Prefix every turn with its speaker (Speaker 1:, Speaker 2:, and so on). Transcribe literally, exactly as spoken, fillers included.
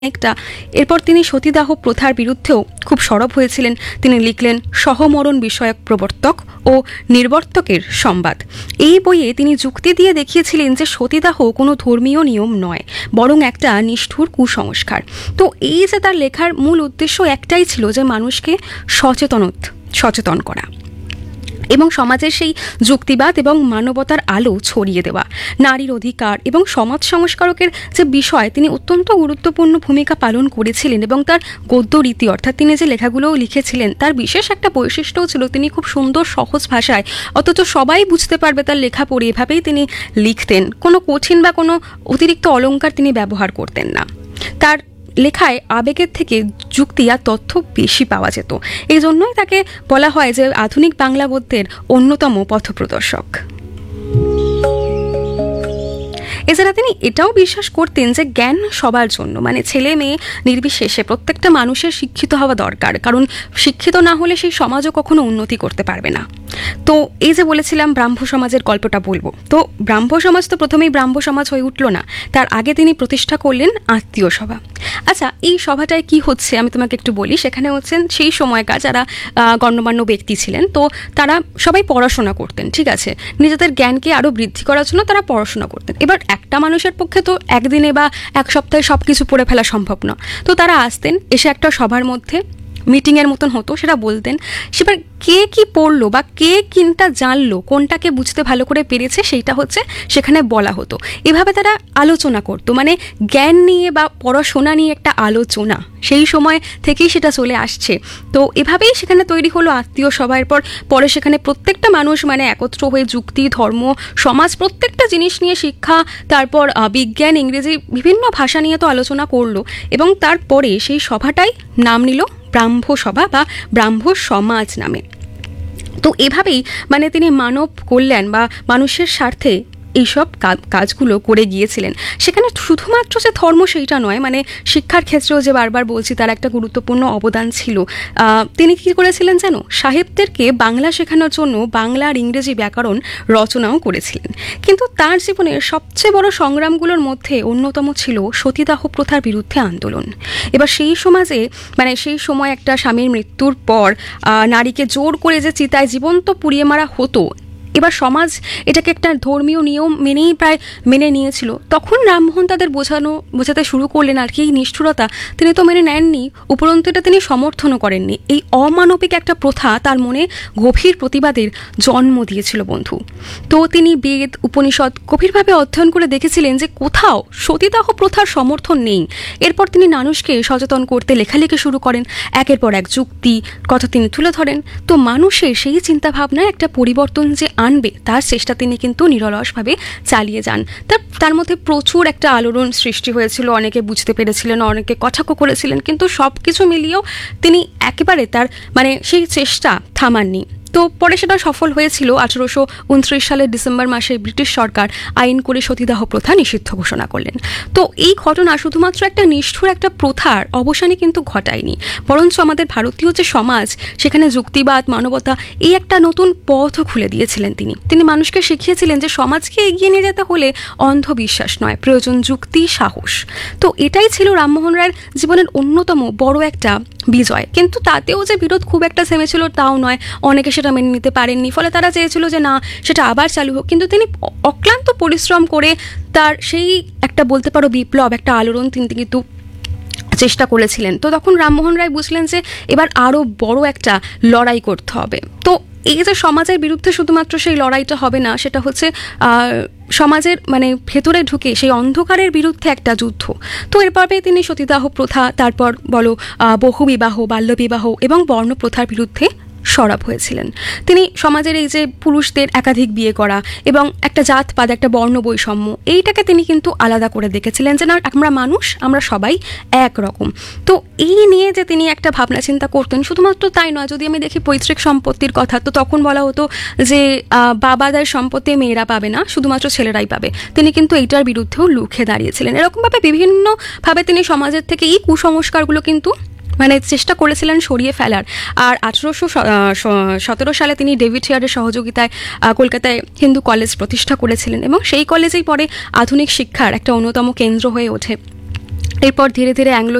Speaker 1: একটা এরপর তিনি সতীদাহ প্রথার বিরুদ্ধেও খুব সরব হয়েছিলেন। তিনি লিখলেন সহমরণ বিষয়ক প্রবর্তক ও নির্বর্তকের সংবাদ। এই বইয়ে তিনি যুক্তি দিয়ে দেখিয়েছিলেন যে সতীদাহ কোনো ধর্মীয় নিয়ম নয়, বরং একটা নিষ্ঠুর কুসংস্কার। তো এই যে তার লেখার মূল উদ্দেশ্য একটাই ছিল যে মানুষকে সচেতন সচেতন করা এবং সমাজের সেই যুক্তিবাদ এবং মানবতার আলো ছড়িয়ে দেওয়া। নারীর অধিকার এবং সমাজ সংস্কারকের যে বিষয় তিনি অত্যন্ত গুরুত্বপূর্ণ ভূমিকা পালন করেছিলেন এবং তার গদ্য রীতি অর্থাৎ তিনি যে লেখাগুলোও লিখেছিলেন তার বিশেষ একটা বৈশিষ্ট্যও ছিল তিনি খুব সুন্দর সহজ ভাষায় অথচ সবাই বুঝতে পারবে তার লেখা পড়ে এভাবেই তিনি লিখতেন। কোনো কঠিন বা কোনো অতিরিক্ত অলংকার তিনি ব্যবহার করতেন না। তার লেখায় আবেগের থেকে যুক্তি আর তথ্য বেশি পাওয়া যেত। এই জন্যই তাকে বলা হয় যে আধুনিক বাংলা গদ্যের অন্যতম পথপ্রদর্শক। এছাড়া তিনি এটাও বিশ্বাস করতেন যে জ্ঞান সবার জন্য, মানে ছেলে মেয়ে নির্বিশেষে প্রত্যেকটা মানুষের শিক্ষিত হওয়া দরকার, কারণ শিক্ষিত না হলে সেই সমাজও কখনো উন্নতি করতে পারবে না। তো এই যে বলেছিলাম ব্রাহ্ম সমাজের গল্পটা বলবো, তো ব্রাহ্ম সমাজ তো প্রথমেই ব্রাহ্ম সমাজ হয়ে উঠল না, তার আগে তিনি প্রতিষ্ঠা করলেন আত্মীয় সভা। আচ্ছা, এই সভাটায় কি হচ্ছে আমি তোমাকে একটু বলি। সেখানে হচ্ছেন সেই সময়কার যারা গণ্যমান্য ব্যক্তি ছিলেন, তো তারা সবাই পড়াশোনা করতেন, ঠিক আছে, নিজেদের জ্ঞানকে আরও বৃদ্ধি করার জন্য তারা পড়াশোনা করতেন। এবার একটা মানুষের পক্ষে তো একদিনে বা এক সপ্তাহে সব কিছু পড়ে ফেলা সম্ভব না। তো তারা আসতেন, এসে একটা সভার মধ্যে মিটিংয়ের মতন হতো, সেটা বলতেন। সেবার কে কি পড়লো বা কে কোনটা জানলো, কোনটাকে বুঝতে ভালো করে পেরেছে, সেইটা হচ্ছে সেখানে বলা হতো। এভাবে তারা আলোচনা করতো, মানে জ্ঞান নিয়ে বা পড়াশোনা নিয়ে একটা আলোচনা সেই সময় থেকেই সেটা চলে আসছে। তো এভাবেই সেখানে তৈরি হলো আত্মীয় সভার পর পরে সেখানে প্রত্যেকটা মানুষ মানে একত্র হয়ে যুক্তি, ধর্ম, সমাজ প্রত্যেকটা জিনিস নিয়ে শিক্ষা, তারপর বিজ্ঞান, ইংরেজি বিভিন্ন ভাষা নিয়ে তো আলোচনা করলো এবং তারপরে সেই সভাটাই নাম নিল ব্রাহ্ম সভা বা ব্রাহ্ম সমাজ নামে। তো এভাবেই মানে তিনি মানব কল্যাণ বা মানুষের স্বার্থে এইসব কাজগুলো করে গিয়েছিলেন। সেখানে শুধুমাত্র যে ধর্ম সেইটা নয়, মানে শিক্ষার ক্ষেত্রেও যে বারবার বলছি তার একটা গুরুত্বপূর্ণ অবদান ছিল। তিনি কী করেছিলেন জানো, সাহিত্যেরকে বাংলা শেখানোর জন্য বাংলা আর ইংরেজি ব্যাকরণ রচনাও করেছিলেন। কিন্তু তার জীবনের সবচেয়ে বড় সংগ্রামগুলোর মধ্যে অন্যতম ছিল সতীদাহ প্রথার বিরুদ্ধে আন্দোলন। এবার সেই সমাজে মানে সেই সময় একটা স্বামীর মৃত্যুর পর নারীকে জোর করে যে চিতায় জীবন্ত পুড়িয়ে মারা হতো, এবার সমাজ এটাকে একটা ধর্মীয় নিয়ম মেনেই প্রায় মেনে নিয়েছিল। তখন রামমোহন তাদের বোঝানো বোঝাতে শুরু করলেন আর কি এই নিষ্ঠুরতা তিনি তো মেনে নেননি, উপরন্তু এটা তিনি সমর্থনও করেননি। এই অমানবিক একটা প্রথা তার মনে গভীর প্রতিবাদের জন্ম দিয়েছিল বন্ধু। তো তিনি বেদ, উপনিষদ গভীরভাবে অধ্যয়ন করে দেখেছিলেন যে কোথাও সতীদাহ প্রথার সমর্থন নেই। এরপর তিনি মানুষকে সচেতন করতে লেখালেখি শুরু করেন, একের পর এক যুক্তি কথা তিনি তুলে ধরেন। তো মানুষের সেই চিন্তাভাবনায় একটা পরিবর্তন যে আনবে তার চেষ্টা তিনি কিন্তু নিরলসভাবে চালিয়ে যান। তার তার মধ্যে প্রচুর একটা আলোড়ন সৃষ্টি হয়েছিল, অনেকে বুঝতে পেরেছিলেন, অনেকে কটাক্ষ করেছিলেন, কিন্তু সব কিছু মিলিয়েও তিনি একেবারে তার মানে সেই চেষ্টা থামাননি। তো পরে সেটা সফল হয়েছিল। আঠারোশো উনত্রিশ সালের ডিসেম্বর মাসে ব্রিটিশ সরকার আইন করে সতীদাহ প্রথা নিষিদ্ধ ঘোষণা করলেন। তো এই ঘটনা শুধুমাত্র একটা নিষ্ঠুর একটা প্রথার অবসানে কিন্তু ঘটায়নি, বরঞ্চ আমাদের ভারতীয় যে সমাজ সেখানে যুক্তিবাদ, মানবতা এই একটা নতুন পথও খুলে দিয়েছিলেন তিনি। তিনি মানুষকে শিখিয়েছিলেন যে সমাজকে এগিয়ে নিয়ে যেতে হলে অন্ধবিশ্বাস নয়, প্রয়োজন যুক্তি, সাহস। তো এটাই ছিল রামমোহন রায়ের জীবনের অন্যতম বড় একটা বিজয়। কিন্তু তাতেও যে বিরোধ খুব একটা থেমেছিল তাও নয়, অনেকে সেটা মেনে নিতে পারেননি, ফলে তারা চেয়েছিল যে না সেটা আবার চালু হোক। কিন্তু তিনি অক্লান্ত পরিশ্রম করে তার সেই একটা বলতে পারো বিপ্লব, একটা আলোড়ন তিনি কিন্তু চেষ্টা করেছিলেন। তো তখন রামমোহন রায় বুঝলেন যে এবার আরও বড় একটা লড়াই করতে হবে। তো এই যে সমাজের বিরুদ্ধে শুধুমাত্র সেই লড়াইটা হবে না, সেটা হচ্ছে সমাজের মানে ভেতরে ঢুকে সেই অন্ধকারের বিরুদ্ধে একটা যুদ্ধ। তো এরপরে তিনি সতীদাহ প্রথা, তারপর বলো বহুবিবাহ, বাল্যবিবাহ এবং বর্ণপ্রথার বিরুদ্ধে সরব হয়েছিলেন। তিনি সমাজের এই যে পুরুষদের একাধিক বিয়ে করা এবং একটা জাতপাত, একটা বর্ণ বৈষম্য, এইটাকে তিনি কিন্তু আলাদা করে দেখেছিলেন যে না আমরা মানুষ, আমরা সবাই একরকম। তো এই নিয়ে যে তিনি একটা ভাবনা চিন্তা করতেন, শুধুমাত্র তাই নয়, যদি আমি দেখি পৈতৃক সম্পত্তির কথা, তো তখন বলা হতো যে বাবাদের সম্পত্তি মেয়েরা পাবে না, শুধুমাত্র ছেলেরাই পাবে। তিনি কিন্তু এইটার বিরুদ্ধেও রুখে দাঁড়িয়েছিলেন। এরকমভাবে বিভিন্নভাবে তিনি সমাজের থেকে এই কুসংস্কারগুলো কিন্তু মানে চেষ্টা করেছিলেন সরিয়ে ফেলার। আর আঠারোশো সতেরো সালে তিনি ডেভিড হেয়ারের সহযোগিতায় কলকাতায় হিন্দু কলেজ প্রতিষ্ঠা করেছিলেন এবং সেই কলেজেই পরে আধুনিক শিক্ষার একটা অন্যতম কেন্দ্র হয়ে ওঠে। এরপর ধীরে ধীরে অ্যাংলো